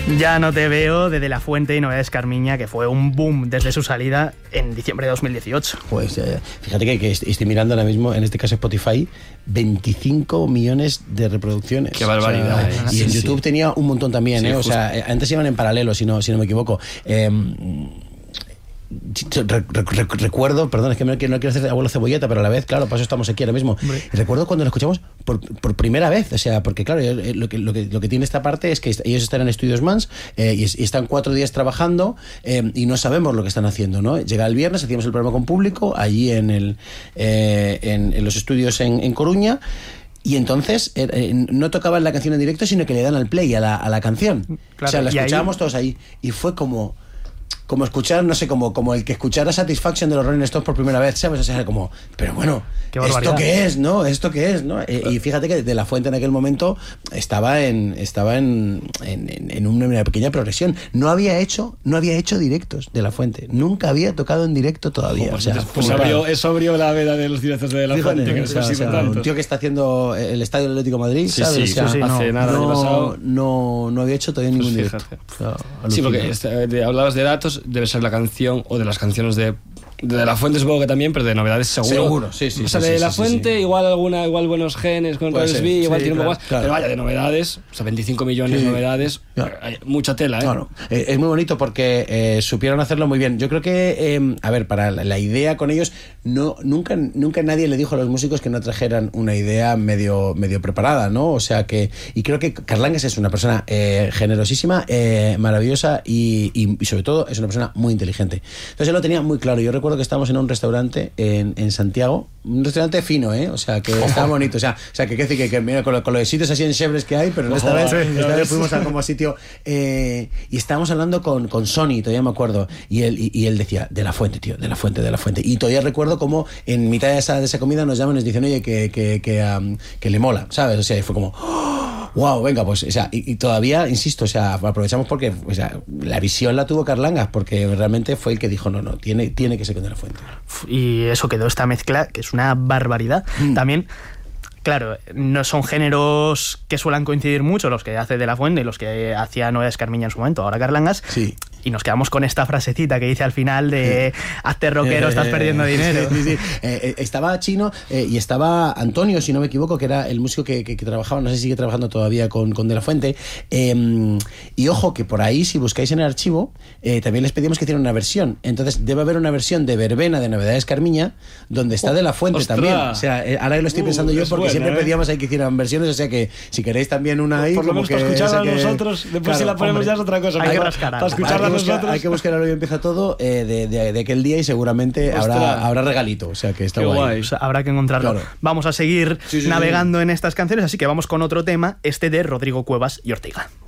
Ya no te veo, de La Fuente y Novedades Carmiña, que fue un boom desde su salida en diciembre de 2018. Pues fíjate que estoy mirando ahora mismo, en este caso Spotify, 25 millones de reproducciones. Qué barbaridad. O sea, y en YouTube tenía un montón también, sí, o sea, antes iban en paralelo, si no me equivoco. Recuerdo, perdón, es que no quiero hacer abuelo cebolleta, pero a la vez, claro, para eso estamos aquí ahora mismo. Y recuerdo cuando lo escuchamos por primera vez, o sea, porque claro, lo que tiene esta parte es que ellos están en Estudios Mans y están 4 días trabajando y no sabemos lo que están haciendo, ¿no? Llega el viernes, hacíamos el programa con público allí en los estudios en Coruña. Y entonces no tocaban la canción en directo, sino que le dan al play a la canción. Claro, o sea, la escuchábamos todos ahí. Y fue como escuchar, no sé, como el que escuchara Satisfaction de los Rolling Stones por primera vez, ¿sabes? O sea, como, pero bueno, ¿esto qué es, no? ¿Esto qué es, no? Y fíjate que De La Fuente en aquel momento estaba en una pequeña progresión. No había hecho directos De La Fuente. Nunca había tocado en directo todavía. Pues eso abrió la veda de los directos de La Fuente. Fíjate, que un tío que está haciendo el Estadio del Atlético de Madrid, ¿sabes? Sí, hace nada, el año pasado. No había hecho todavía ningún directo. Sí, porque hablabas de datos, debe ser la canción o de las canciones de La Fuente, supongo que también, pero de Novedades seguro. Sí. O sea, de La Fuente, igual Buenos Genes con Royce B, igual tiene un poco más. Claro. Pero vaya, de Novedades, o sea, 25 millones de Novedades, hay mucha tela, ¿eh? Claro. Es muy bonito porque supieron hacerlo muy bien. Yo creo que, para la idea con ellos, nunca nadie le dijo a los músicos que no trajeran una idea medio preparada, ¿no? O sea que, y creo que Carlangas es una persona generosísima, maravillosa y sobre todo es una persona muy inteligente. Entonces él lo tenía muy claro. Yo recuerdo que estábamos en un restaurante en Santiago, un restaurante fino, o sea, que estaba bonito, o sea que quiere decir que mira, con los sitios así en Chevres que hay, pero esta vez fuimos a como sitio y estábamos hablando con Sony, todavía me acuerdo, y él decía, De La Fuente, tío, De La Fuente, y todavía recuerdo como en mitad de esa comida nos llaman y nos dicen, oye, que le mola, ¿sabes? O sea, y fue como, wow, venga, pues, o sea, y todavía, insisto, o sea, aprovechamos porque, o sea, la visión la tuvo Carlangas, porque realmente fue el que dijo, no, tiene que ser con De La Fuente. Y eso quedó esta mezcla, que es una barbaridad. También, claro, no son géneros que suelen coincidir mucho, los que hace De La Fuente y los que hacía Novedades Carmiña en su momento, ahora Carlangas. Sí. Y nos quedamos con esta frasecita que dice al final de hazte rockero, estás perdiendo dinero. Sí. Estaba Chino y estaba Antonio, si no me equivoco, que era el músico que trabajaba, no sé si sigue trabajando todavía con De La Fuente. Y ojo, que por ahí, si buscáis en el archivo, también les pedimos que hicieran una versión. Entonces debe haber una versión de verbena de Novedades Carmiña, donde está De La Fuente. ¡Ostras! También. O sea, ahora lo estoy pensando yo, porque siempre pedíamos ahí que hicieran versiones, o sea que si queréis también una ahí... Por lo menos para escucharla a nosotros, después si la ponemos ya es otra cosa. Hay que rascar. Para escucharla hay que buscar ahora y empieza todo de aquel día y seguramente habrá regalito, o sea que está guay. O sea, habrá que encontrarlo. Claro. Vamos a seguir navegando en estas canciones, así que vamos con otro tema, este de Rodrigo Cuevas y Ortega.